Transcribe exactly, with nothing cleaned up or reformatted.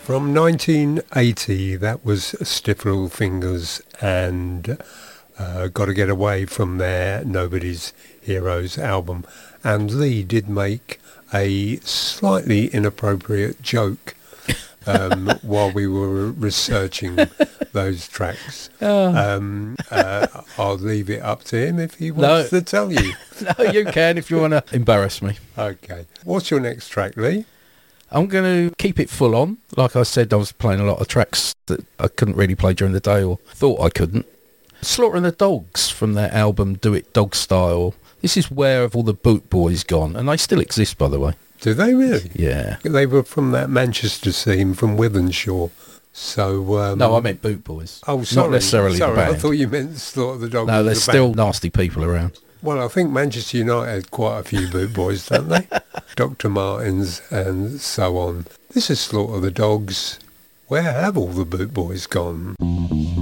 From nineteen eighty, that was Stiff Little Fingers and uh, Gotta Get Away from their Nobody's Heroes album. And Lee did make a slightly inappropriate joke um, while we were researching those tracks. Oh. Um, uh, I'll leave it up to him if he wants No. to tell you. No, you can if you want to embarrass me. Okay. What's your next track, Lee? I'm going to keep it full on. Like I said, I was playing a lot of tracks that I couldn't really play during the day or thought I couldn't. Slaughtering the Dogs from their album Do It Dog Style. This is Where Have All the Boot Boys Gone? And they still exist, by the way. Do they really? Yeah. They were from that Manchester scene from Wythenshawe. So um, No, I meant Boot Boys. Oh, sorry. Not necessarily sorry, the band. I thought you meant Slaughter the Dogs. No, there's the still band. nasty people around. Well, I think Manchester United had quite a few boot boys, don't they? Doctor Martens and so on. This is Slaughter the Dogs. Where have all the boot boys gone?